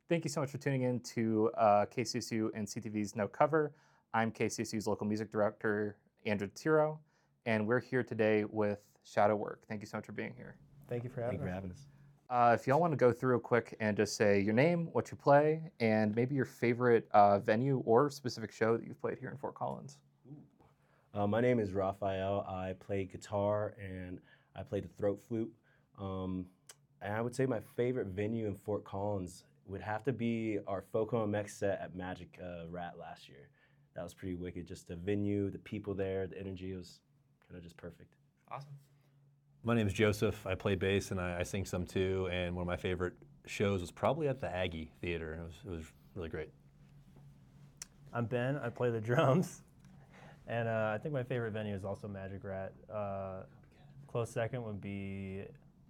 Thank you so much for tuning in to KCSU and CTV's No Cover. I'm KCSU's local music director, Andrew Tiro, and we're here today with Shadow Work. Thank you so much for being here. Thank you for having us. If y'all want to go through real quick and just say your name, what you play, and maybe your favorite venue or specific show that you've played here in Fort Collins. My name is Raphael. I play guitar and I play the throat flute. And I would say my favorite venue in Fort Collins would have to be our Foco MX set at Magic Rat last year. That was pretty wicked. Just the venue, the people there, the energy was kind of just perfect. Awesome. My name is Joseph. I play bass and I sing some too. And one of my favorite shows was probably at the Aggie Theater. It was really great. I'm Ben. I play the drums. And I think my favorite venue is also Magic Rat. Close second would be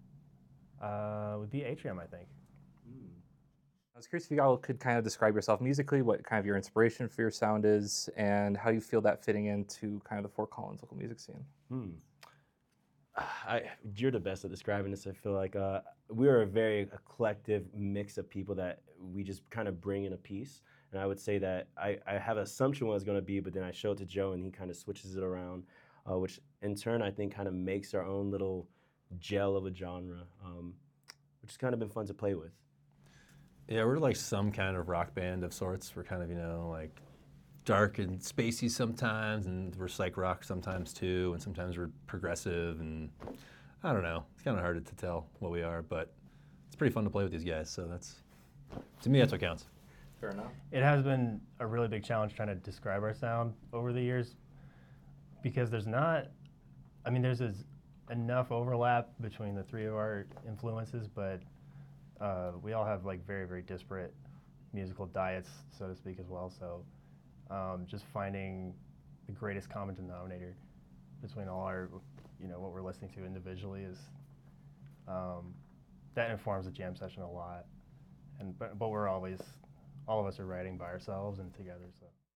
Atrium, I think. I was curious if you all could kind of describe yourself musically, what kind of your inspiration for your sound is, and how you feel that fitting into kind of the Fort Collins local music scene. You're the best at describing this. I feel like we're a very eclectic mix of people that we just kind of bring in a piece. And I would say that I have an assumption what it's going to be, but then I show it to Joe and he kind of switches it around, which in turn I think kind of makes our own little gel of a genre, which has kind of been fun to play with. Yeah, we're like some kind of rock band of sorts. We're kind of, like dark and spacey sometimes, and we're psych rock sometimes too, and sometimes we're progressive, and I don't know. It's kind of hard to tell what we are, but it's pretty fun to play with these guys, so to me, that's what counts. Fair enough. It has been a really big challenge trying to describe our sound over the years because there's enough overlap between the three of our influences, but we all have like very, very disparate musical diets, so to speak, as well. So just finding the greatest common denominator between all our, what we're listening to individually is that informs the jam session a lot. But we're always, all of us are writing by ourselves and together. So.